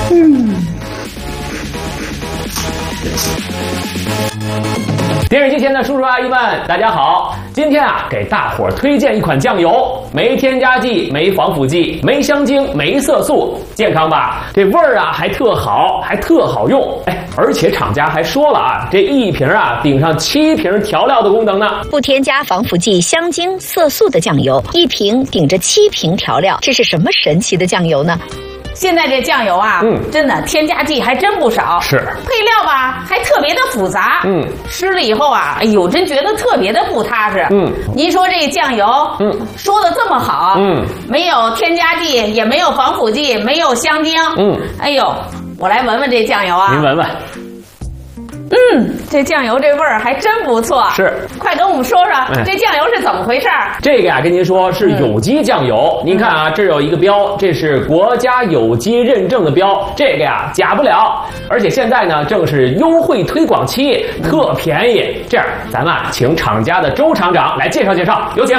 电视机前的叔叔阿姨们，大家好！今天啊，给大伙儿推荐一款酱油，没添加剂，没防腐剂，没香精，没色素，健康吧？这味儿啊还特好，还特好用。哎，而且厂家还说了啊，这一瓶啊顶上7瓶调料的功能呢。 不添加防腐剂、香精、色素的酱油，一瓶顶着7瓶调料，这是什么神奇的酱油呢？ 现在这酱油啊，真的添加剂还真不少， 是配料吧还特别的复杂，吃了以后啊，哎呦，真觉得特别的不踏实。您说这酱油，说的这么好，没有添加剂，也没有防腐剂，没有香精，哎呦，我来闻闻这酱油啊， 您闻闻。 这酱油这味儿还真不错，是，快跟我们说说这酱油是怎么回事儿？ 这个呀，跟您说是有机酱油。您看啊，这有一个标，这是国家有机认证的标，这个呀假不了。而且现在呢，正是优惠推广期，特便宜。这样，咱们啊，请厂家的周厂长来介绍介绍，有请。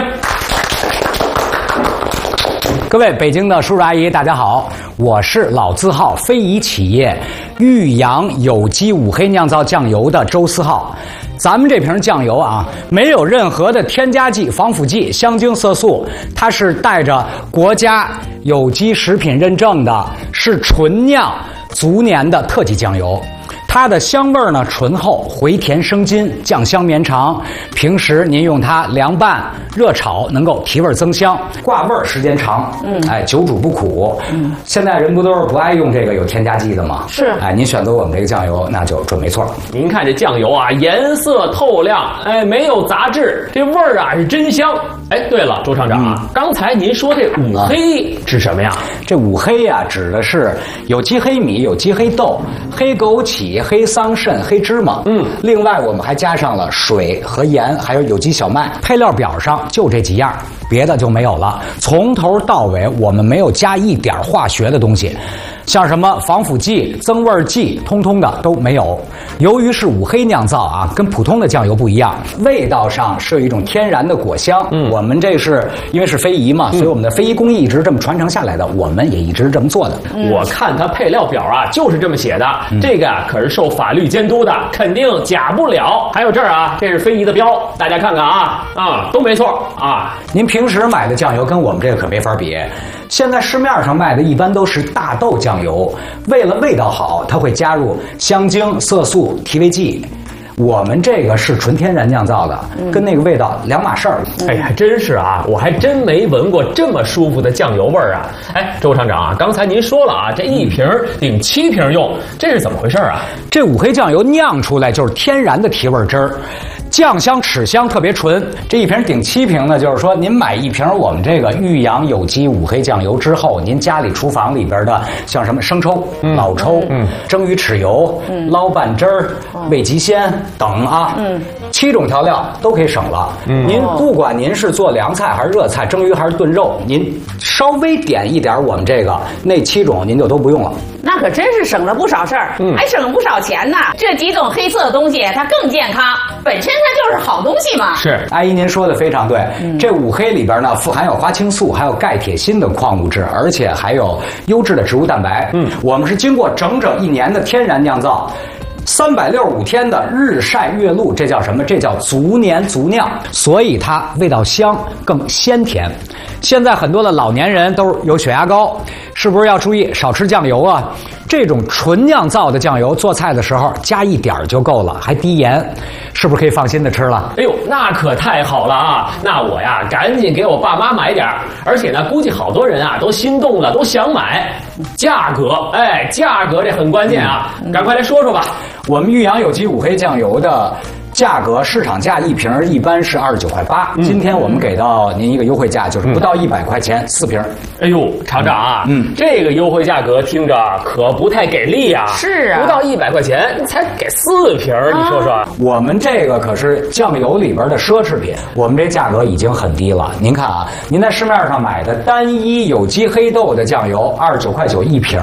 各位北京的叔叔阿姨，大家好，我是老字号非遗企业玉阳有机五黑酿造酱油的周思浩。咱们这瓶酱油啊，没有任何的添加剂、防腐剂、香精、色素，它是带着国家有机食品认证的，是纯酿足年的特级酱油。它的香味呢醇厚，回甜生津，酱香绵长。平时您用它凉拌、热炒，能够提味增香，挂味儿时间长。久煮不苦。现在人不都是不爱用这个有添加剂的吗？ 是。 您选择我们这个酱油，那就准没错。 您看这酱油啊，颜色透亮，没有杂质，这味儿啊是真香。对了，周厂长啊，刚才您说这五黑指什么呀？ 这五黑呀，指的是有机黑米、有机黑豆、黑枸杞、黑桑葚、黑芝麻。另外我们还加上了水和盐，还有有机小麦。配料表上就这几样，别的就没有了。从头到尾我们没有加一点化学的东西，像什么防腐剂、增味剂，通通的都没有。由于是五黑酿造啊，跟普通的酱油不一样，味道上是有一种天然的果香。我们这是因为是非遗嘛，所以我们的非遗工艺一直这么传承下来的，我们也一直这么做的。 我看它配料表啊，就是这么写的。这个啊可是受法律监督的，肯定假不了。还有这儿啊，这是非遗的标，大家看看啊，都没错啊。 您平时买的酱油跟我们这个可没法比。现在市面上卖的一般都是大豆酱油，为了味道好，它会加入香精、色素、提味剂。我们这个是纯天然酿造的，跟那个味道两码事儿。 还真是啊，我还真没闻过这么舒服的酱油味儿啊。周厂长啊，刚才您说了啊，这一瓶顶7瓶用，这是怎么回事啊？ 这五黑酱油酿出来就是天然的提味汁儿。酱香、齿香特别纯，这一瓶顶7瓶呢，就是说您买一瓶我们这个玉阳有机五黑酱油之后，您家里厨房里边的像什么生抽、老抽、蒸鱼豉油、捞拌汁儿、味极鲜等啊，7种调料都可以省了。您不管您是做凉菜还是热菜，蒸鱼还是炖肉，您稍微点一点我们这个那7种您就都不用了。 那可真是省了不少事儿，还省了不少钱呢。这几种黑色的东西它更健康，本身它就是好东西嘛。 是，阿姨您说的非常对。这五黑里边呢，富含有花青素，还有钙、铁、锌的矿物质，而且还有优质的植物蛋白。我们是经过整整1年的天然酿造。365天的日晒月露，这叫什么？这叫足年足酿，所以它味道香，更鲜甜。现在很多的老年人都有血压高，是不是要注意少吃酱油啊？这种纯酿造的酱油做菜的时候加一点就够了，还低盐，是不是可以放心的吃了？ 那可太好了啊！那我呀赶紧给我爸妈买点，而且呢估计好多人啊都心动了，都想买。价格，价格这很关键啊，赶快来说说吧。 我们玉阳有机五黑酱油的价格，市场价一瓶一般是29.8块。今天我们给到您一个优惠价，就是不到100块钱4瓶。 厂长啊，这个优惠价格听着可不太给力啊。 是啊， 不到100块钱才给4瓶，你说说。 我们这个可是酱油里边的奢侈品，我们这价格已经很低了。您看啊，您在市面上买的单一有机黑豆的酱油29.9块1瓶。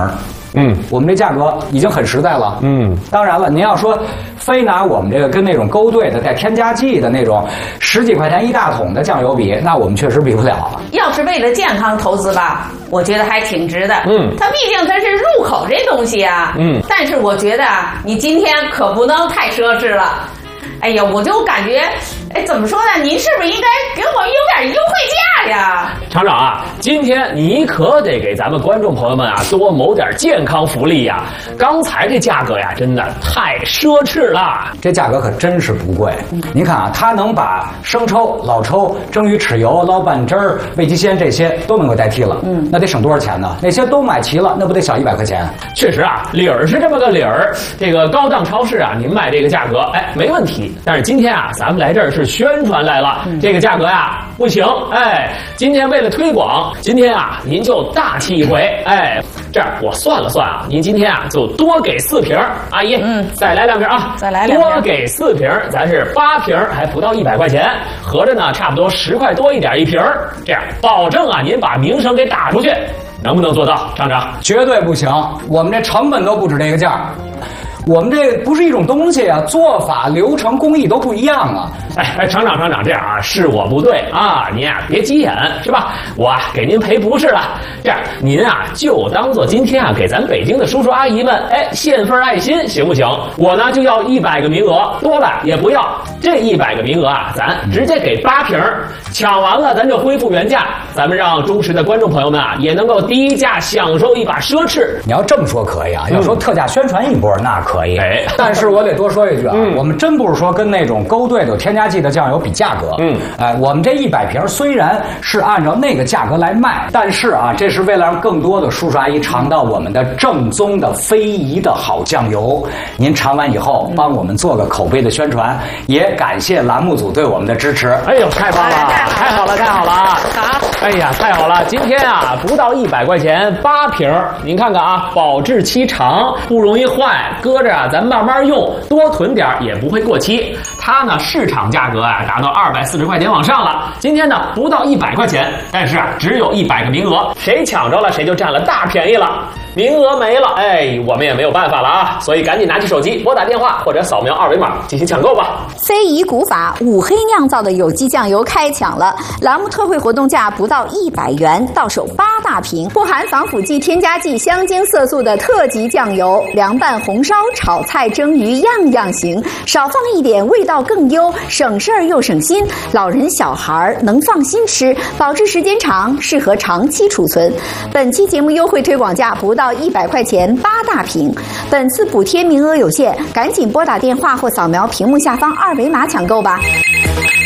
我们这价格已经很实在了。当然了，您要说非拿我们这个跟那种勾兑的带添加剂的那种10几块钱一大桶的酱油比，那我们确实比不了。 要是为了健康投资吧，我觉得还挺值的。它毕竟它是入口这东西啊。但是我觉得啊，你今天可不能太奢侈了。哎呀，我就感觉，怎么说呢？您是不是应该给我们有点优惠价呀？ 厂长啊，今天你可得给咱们观众朋友们啊多谋点健康福利呀！刚才这价格呀，真的太奢侈了。 这价格可真是不贵。您看啊，它能把生抽、老抽、蒸鱼豉油、捞拌汁儿、味极鲜这些都能够代替了。那得省多少钱呢？那些都买齐了，那不得小100块钱？ 确实啊，理儿是这么个理儿。这个高档超市啊，您卖这个价格，没问题。但是今天啊，咱们来这儿是宣传来了，这个价格呀不行。今天为了推广，今天啊您就大气一回。这样我算了算啊，您今天啊就多给4瓶，阿姨，再来2瓶啊， 再来2瓶， 多给4瓶，咱是8瓶，还不到100块钱，合着呢差不多10块多一点一瓶，这样保证啊您把名声给打出去，能不能做到，厂长？ 绝对不行，我们这成本都不止这个价。我们这不是一种东西啊，做法、流程、工艺都不一样啊。 厂长，这样啊，是我不对啊，您啊别急眼是吧？我啊给您赔不是了。这样您啊就当做今天啊给咱北京的叔叔阿姨们献份爱心，行不行？我呢就要100个名额，多了也不要。这100个名额啊，咱直接给8瓶，抢完了咱就恢复原价，咱们让忠实的观众朋友们啊也能够低价享受一把奢侈。 你要这么说可以啊，要说特价宣传一波那可以。但是我得多说一句啊，我们真不是说跟那种勾兑的添加剂的酱油比价格。我们这100瓶虽然是按照那个价格来卖，但是啊，这是为了让更多的叔叔阿姨尝到我们的正宗的非遗的好酱油。您尝完以后，帮我们做个口碑的宣传，也感谢栏目组对我们的支持。 哎呦，太棒了，太好了，太好了！ 好， 哎呀，太好了！今天啊，不到100块钱8瓶，您看看啊，保质期长，不容易坏，搁着啊，咱慢慢用，多囤点也不会过期。它呢，市场价格啊，达到240块钱往上了。今天呢，不到100块钱，但是啊，只有100个名额，谁抢着了，谁就占了大便宜了。名额没了，我们也没有办法了啊，所以赶紧拿起手机拨打电话或者扫描2维码进行抢购吧。 非遗古法五黑酿造的有机酱油开抢了，栏目特惠活动价不到100元，到手8大瓶，不含防腐剂、添加剂、香精、色素的特级酱油，凉拌、红烧、炒菜、蒸鱼样样行，少放一点味道更优，省事儿又省心，老人小孩能放心吃，保质时间长，适合长期储存。本期节目优惠推广价不到100块钱8大瓶，本次补贴名额有限，赶紧拨打电话或扫描屏幕下方2维码抢购吧。